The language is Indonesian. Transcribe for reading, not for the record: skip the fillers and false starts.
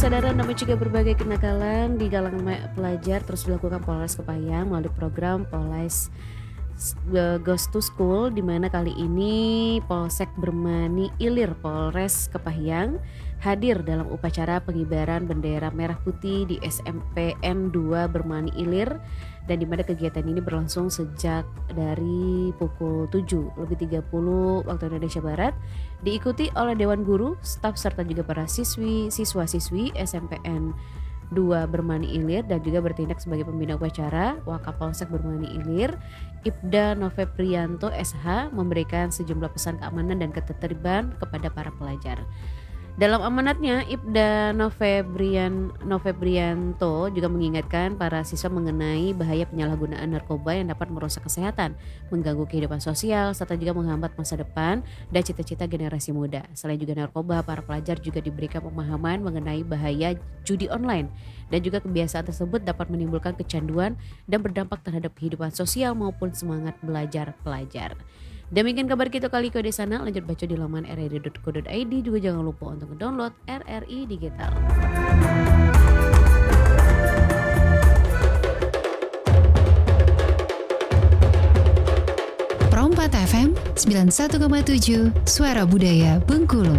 kesadaran dan mencegah berbagai kenakalan di kalangan pelajar terus dilakukan Polres Kepayang melalui program Polres Goes to School, di mana kali ini Polsek Bermani Ilir Polres Kepayang hadir dalam upacara pengibaran bendera merah putih di SMPN 2 Bermani Ilir, dan di mana kegiatan ini berlangsung sejak dari pukul 7:30 waktu Indonesia Barat, diikuti oleh Dewan Guru, staf serta juga para siswa-siswi SMPN 2 Bermani Ilir, dan juga bertindak sebagai pembina upacara Wakapolsek Bermani Ilir Ibda Noveprianto SH memberikan sejumlah pesan keamanan dan ketertiban kepada para pelajar. Dalam amanatnya, Ibda Noveprianto juga mengingatkan para siswa mengenai bahaya penyalahgunaan narkoba yang dapat merusak kesehatan, mengganggu kehidupan sosial, serta juga menghambat masa depan dan cita-cita generasi muda. Selain juga narkoba, para pelajar juga diberikan pemahaman mengenai bahaya judi online, dan juga kebiasaan tersebut dapat menimbulkan kecanduan dan berdampak terhadap kehidupan sosial maupun semangat belajar pelajar. Demikian kabar kita kali di sana. Lanjut baca di laman rri.co.id. Juga jangan lupa untuk download RRI Digital. Pro 4 FM 91,7 Suara Budaya Bengkulu.